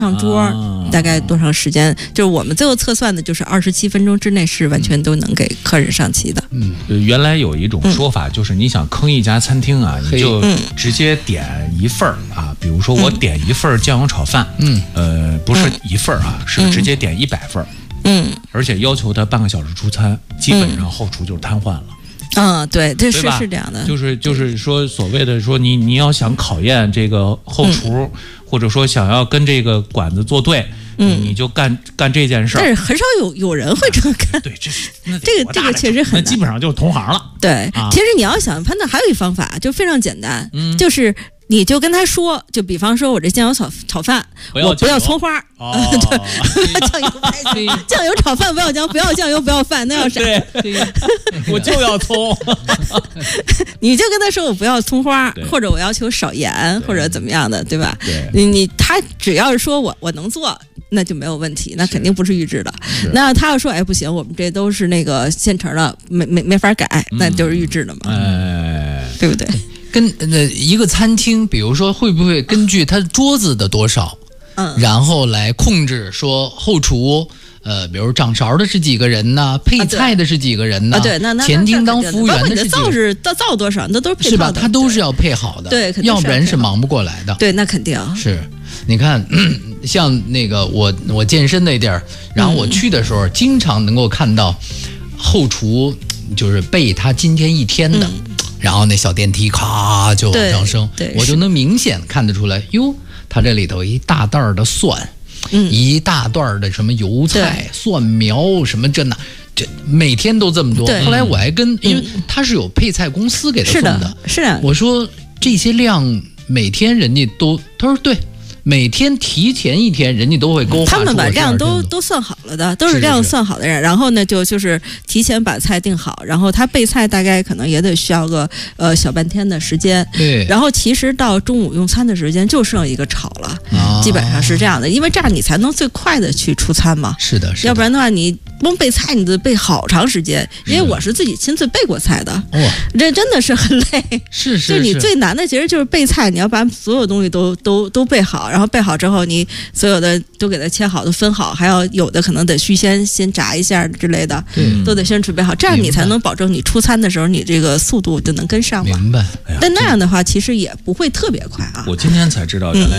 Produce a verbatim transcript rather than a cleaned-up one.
上桌、啊、大概多长时间？就是我们最后测算的，就是二十七分钟之内是完全都能给客人上齐的。 嗯，原来有一种说法，嗯、就是你想坑一家餐厅啊，你就直接点一份儿啊，比如说我点一份酱油炒饭，嗯，呃，不是一份啊，嗯、是直接点一百份，嗯，而且要求他半个小时出餐，基本上后厨就是瘫痪了。 嗯，对，这是是这样的， 就是就是说，所谓的说你你要想考验这个后厨，嗯、或者说想要跟这个馆子作对，嗯，你就干干这件事儿。 但是很少有有人会这么干。 对，这是这个这个确实很难， 那基本上就是同行了。 对，啊、其实你要想判断，还有一方法，就非常简单，嗯、就是。你就跟他说，就比方说我这酱油炒炒饭，我不要葱花， 哦、 对，酱油酱油炒饭不要姜，不要酱油不要饭，那要啥？ 对，我就要葱。 你就跟他说我不要葱花，或者我要求少盐，或者怎么样的，对吧？ 对， 你你他只要是说我我能做，那就没有问题，那肯定不是预制的。那他要说哎不行，我们这都是那个现成的，没没没法改，那就是预制的嘛， 哎、 对不对？ 跟呃一个餐厅，比如说会不会根据它桌子的多少，嗯，然后来控制说后厨，呃，比如掌勺的是几个人呢？配菜的是几个人呢？ 啊，对，那那前厅当服务员的是几个人？ 造是造造多少，那都是配套的， 是吧？它都是要配好的， 对， 要不然是忙不过来的。 对，那肯定是。你看，像那个我我健身那地儿，然后我去的时候，嗯、经常能够看到后厨就是备他今天一天的。嗯，然后那小电梯咔就往上升，我就能明显看得出来，哟，它这里头一大袋的蒜，嗯，一大袋的什么油菜、蒜苗什么这那，这每天都这么多。后来我还跟，因为他是有配菜公司给他送的， 是的，是的。 我说这些量每天人家都，他说对。每天提前一天，人家都会勾画出。 他们把量都都算好了的，都是量算好的人。然后呢，就就是提前把菜定好，然后他备菜大概可能也得需要个呃小半天的时间。 对。 然后其实到中午用餐的时间就剩一个炒了，啊、基本上是这样的，因为这样你才能最快的去出餐嘛。 是的，是的。 要不然的话，你光备菜你得备好长时间，因为我是自己亲自备过菜的。哇，这真的是很累。 是是。 就你最难的其实就是备菜，你要把所有东西都都都备好。然后备好之后，你所有的都给它切好，都分好，还要有的可能得预先先炸一下之类的，都得先准备好，这样你才能保证你出餐的时候，你这个速度就能跟上嘛。 明白。 但那样的话，其实也不会特别快啊。 我今天才知道，原来。